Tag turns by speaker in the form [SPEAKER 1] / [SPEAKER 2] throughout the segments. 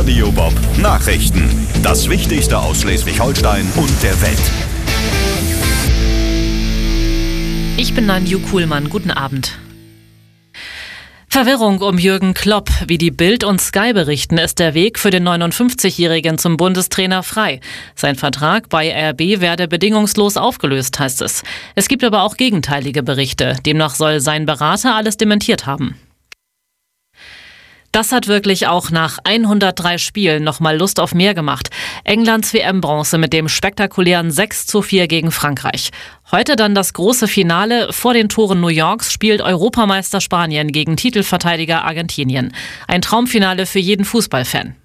[SPEAKER 1] Radio Bob Nachrichten. Das Wichtigste aus Schleswig-Holstein und der Welt.
[SPEAKER 2] Ich bin Nanju Kuhlmann. Guten Abend. Verwirrung um Jürgen Klopp. Wie die Bild und Sky berichten, ist der Weg für den 59-Jährigen zum Bundestrainer frei. Sein Vertrag bei RB werde bedingungslos aufgelöst, heißt es. Es gibt aber auch gegenteilige Berichte. Demnach soll sein Berater alles dementiert haben. Das hat wirklich auch nach 103 Spielen nochmal Lust auf mehr gemacht. Englands WM-Bronze mit dem spektakulären 6:4 gegen Frankreich. Heute dann das große Finale. Vor den Toren New Yorks spielt Europameister Spanien gegen Titelverteidiger Argentinien. Ein Traumfinale für jeden Fußballfan.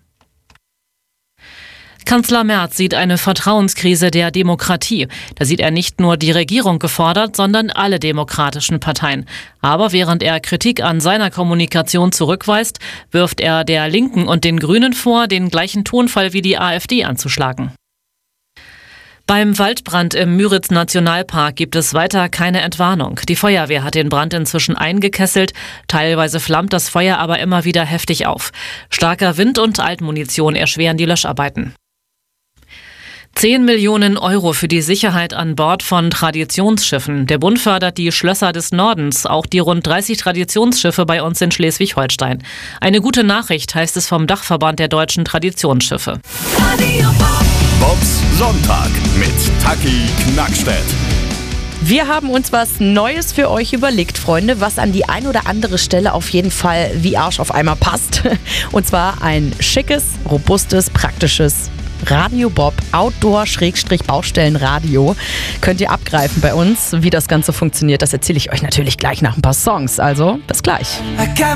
[SPEAKER 2] Kanzler Merz sieht eine Vertrauenskrise der Demokratie. Da sieht er nicht nur die Regierung gefordert, sondern alle demokratischen Parteien. Aber während er Kritik an seiner Kommunikation zurückweist, wirft er der Linken und den Grünen vor, den gleichen Tonfall wie die AfD anzuschlagen. Beim Waldbrand im Müritz-Nationalpark gibt es weiter keine Entwarnung. Die Feuerwehr hat den Brand inzwischen eingekesselt. Teilweise flammt das Feuer aber immer wieder heftig auf. Starker Wind und Altmunition erschweren die Löscharbeiten. 10 Millionen Euro für die Sicherheit an Bord von Traditionsschiffen. Der Bund fördert die Schlösser des Nordens, auch die rund 30 Traditionsschiffe bei uns in Schleswig-Holstein. Eine gute Nachricht, heißt es vom Dachverband der deutschen Traditionsschiffe.
[SPEAKER 1] Bobs Sonntag mit Taki Knackstedt.
[SPEAKER 3] Wir haben uns was Neues für euch überlegt, Freunde, was an die ein oder andere Stelle auf jeden Fall wie Arsch auf Eimer passt. Und zwar ein schickes, robustes, praktisches Radio Bob Outdoor-Baustellenradio. Könnt ihr abgreifen bei uns. Wie das Ganze funktioniert, das erzähle ich euch natürlich gleich nach ein paar Songs. Also bis gleich.